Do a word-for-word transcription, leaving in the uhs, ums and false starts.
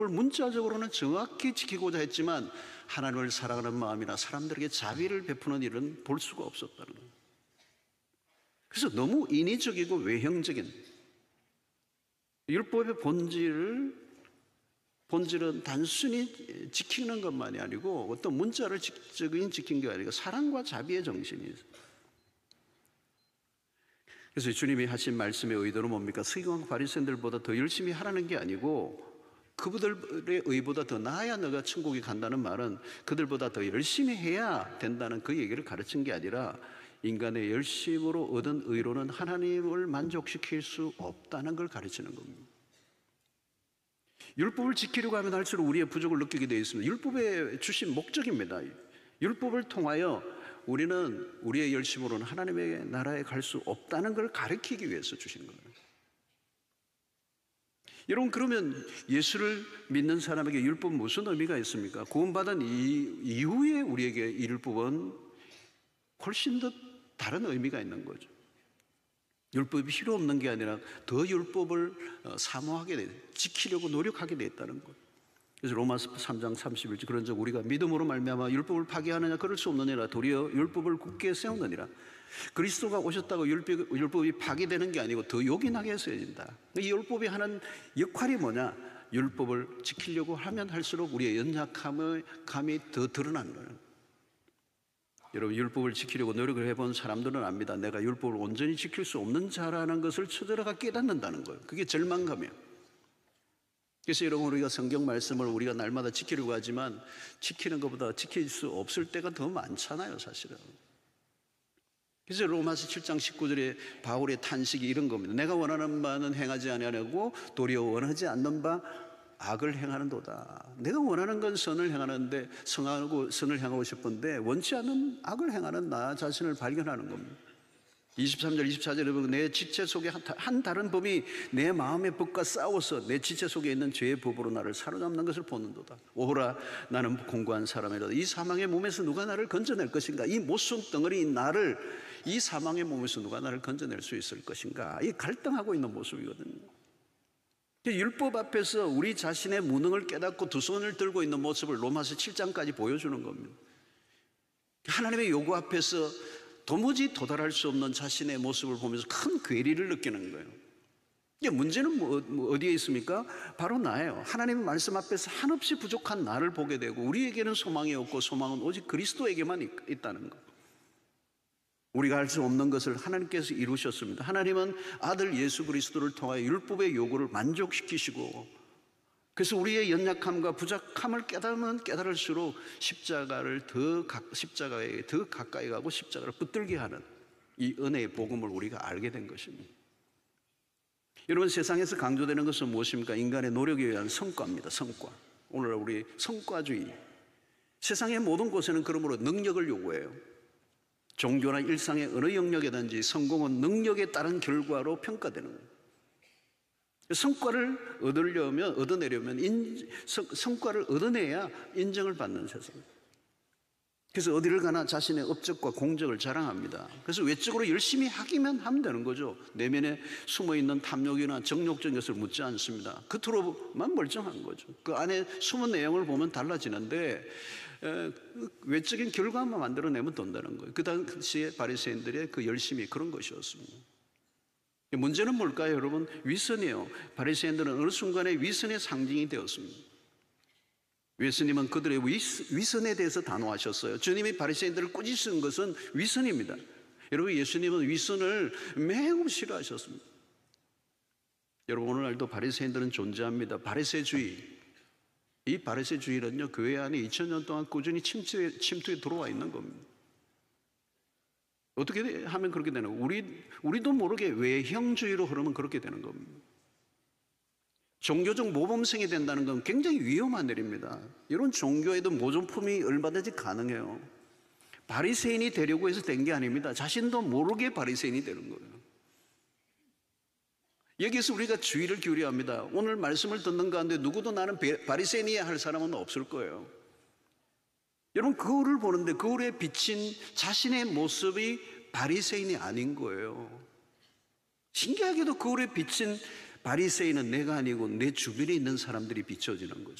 문자적으로는 정확히 지키고자 했지만 하나님을 사랑하는 마음이나 사람들에게 자비를 베푸는 일은 볼 수가 없었다는 거예요. 그래서 너무 인위적이고 외형적인 율법의 본질을 본질은 단순히 지키는 것만이 아니고 어떤 문자를 직접적인 지킨 게 아니고 사랑과 자비의 정신이 있어요. 그래서 주님이 하신 말씀의 의도는 뭡니까? 서기관 바리새인들보다 더 열심히 하라는 게 아니고 그들의 의보다 더 나아야 너가 천국에 간다는 말은 그들보다 더 열심히 해야 된다는 그 얘기를 가르친 게 아니라 인간의 열심으로 얻은 의로는 하나님을 만족시킬 수 없다는 걸 가르치는 겁니다. 율법을 지키려고 하면 할수록 우리의 부족을 느끼게 되어 있습니다. 율법에 주신 목적입니다. 율법을 통하여 우리는 우리의 열심으로는 하나님의 나라에 갈 수 없다는 걸 가르치기 위해서 주신 거예요. 여러분, 그러면 예수를 믿는 사람에게 율법은 무슨 의미가 있습니까? 구원받은 이후에 우리에게 이 율법은 훨씬 더 다른 의미가 있는 거죠. 율법이 필요 없는 게 아니라 더 율법을 사모하게 돼, 지키려고 노력하게 됐다는 것. 그래서 로마서 삼 장 삼십일 절 그런즉 우리가 믿음으로 말미암아 율법을 파기하느냐 그럴 수 없느니라 도리어 율법을 굳게 세우느니라. 그리스도가 오셨다고 율법, 율법이 파기되는 게 아니고 더 요긴하게 세워진다. 이 율법이 하는 역할이 뭐냐? 율법을 지키려고 하면 할수록 우리의 연약함의 감이 더 드러나는 거예요. 여러분, 율법을 지키려고 노력을 해본 사람들은 압니다. 내가 율법을 온전히 지킬 수 없는 자라는 것을 쳐들어가 깨닫는다는 거예요. 그게 절망감이에요. 그래서 여러분, 우리가 성경 말씀을 우리가 날마다 지키려고 하지만 지키는 것보다 지킬 수 없을 때가 더 많잖아요, 사실은. 그래서 로마서 칠 장 십구 절에 바울의 탄식이 이런 겁니다. 내가 원하는 바는 행하지 아니하고 도리어 원하지 않는 바 악을 행하는도다. 내가 원하는 건 선을 행하는데 성하고 선을 행하고 싶은데 원치 않는 악을 행하는 나 자신을 발견하는 겁니다. 이십삼 절 이십사 절에 보면 내 지체 속에 한 다른 법이 내 마음의 법과 싸워서 내 지체 속에 있는 죄의 법으로 나를 사로잡는 것을 보는도다. 오호라 나는 공고한 사람이라도 이 사망의 몸에서 누가 나를 건져낼 것인가? 이 못순 덩어리인 나를 이 사망의 몸에서 누가 나를 건져낼 수 있을 것인가? 이 갈등하고 있는 모습이거든요. 율법 앞에서 우리 자신의 무능을 깨닫고 두 손을 들고 있는 모습을 로마서 칠 장까지 보여주는 겁니다. 하나님의 요구 앞에서 도무지 도달할 수 없는 자신의 모습을 보면서 큰 괴리를 느끼는 거예요. 문제는 뭐 어디에 있습니까? 바로 나예요. 하나님의 말씀 앞에서 한없이 부족한 나를 보게 되고 우리에게는 소망이 없고 소망은 오직 그리스도에게만 있다는 거. 우리가 할 수 없는 것을 하나님께서 이루셨습니다. 하나님은 아들 예수 그리스도를 통하여 율법의 요구를 만족시키시고 그래서 우리의 연약함과 부족함을 깨달으면 깨달을수록 십자가를 더 십자가에 더 가까이 가고 십자가를 붙들게 하는 이 은혜의 복음을 우리가 알게 된 것입니다. 여러분, 세상에서 강조되는 것은 무엇입니까? 인간의 노력에 의한 성과입니다. 성과. 오늘 우리 성과주의. 세상의 모든 곳에는 그러므로 능력을 요구해요. 종교나 일상의 어느 영역이든지 성공은 능력에 따른 결과로 평가되는 거예요. 성과를 얻으려면, 얻어내려면 인, 성, 성과를 얻어내야 인정을 받는 세상. 그래서 어디를 가나 자신의 업적과 공적을 자랑합니다. 그래서 외적으로 열심히 하기만 하면 되는 거죠. 내면에 숨어있는 탐욕이나 정욕적인 것을 묻지 않습니다. 겉으로만 멀쩡한 거죠. 그 안에 숨은 내용을 보면 달라지는데 에, 외적인 결과만 만들어내면 된다는 거예요. 그 당시에 바리새인들의 그 열심이 그런 것이었습니다. 문제는 뭘까요, 여러분? 위선이에요. 바리새인들은 어느 순간에 위선의 상징이 되었습니다. 예수님은 그들의 위선에 대해서 단호하셨어요. 주님이 바리새인들을 꾸짖은 것은 위선입니다. 여러분, 예수님은 위선을 매우 싫어하셨습니다. 여러분, 오늘날도 바리새인들은 존재합니다. 바리새주의. 이 바리새주의는요, 교회 안에 이천 년 동안 꾸준히 침투에, 침투에 들어와 있는 겁니다. 어떻게 하면 그렇게 되는 거예요? 우리, 우리도 모르게 외형주의로 흐르면 그렇게 되는 겁니다. 종교적 모범생이 된다는 건 굉장히 위험한 일입니다. 이런 종교에도 모조품이 얼마든지 가능해요. 바리새인이 되려고 해서 된 게 아닙니다. 자신도 모르게 바리새인이 되는 거예요. 여기서 우리가 주의를 기울여야 합니다. 오늘 말씀을 듣는 가운데 누구도 나는 바리새인이야 할 사람은 없을 거예요. 여러분, 거울을 보는데 거울에 비친 자신의 모습이 바리새인이 아닌 거예요. 신기하게도 거울에 비친 바리새인은 내가 아니고 내 주변에 있는 사람들이 비춰지는 거죠.